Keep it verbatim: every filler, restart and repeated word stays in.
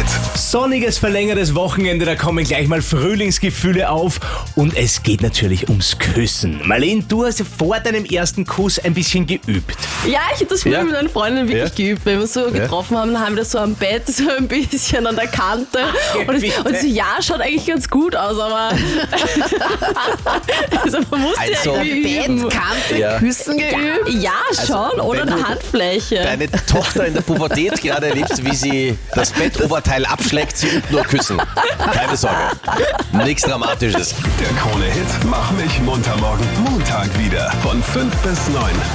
Sonniges, verlängertes Wochenende, da kommen gleich mal Frühlingsgefühle auf und es geht natürlich ums Küssen. Marlene, du hast ja vor deinem ersten Kuss ein bisschen geübt. Ja, ich habe das früher Ja. mit meinen Freundinnen wirklich Ja. geübt. Wenn wir so getroffen haben, dann haben wir das so am Bett, so ein bisschen an der Kante. Und, bitte. es, und so, ja, schaut eigentlich ganz gut aus, aber also man muss Also, ja irgendwie üben. Bettkante Ja. küssen geübt. Ja, schon, oder wenn eine du Handfläche. deine Tochter in der Pubertät gerade erlebst, wie sie das Bettoberteil abschlägt, sie übt nur küssen. Keine Sorge. Nichts Dramatisches. Der Krone-Hit Mach mich munter morgen Montag wieder von fünf bis neun.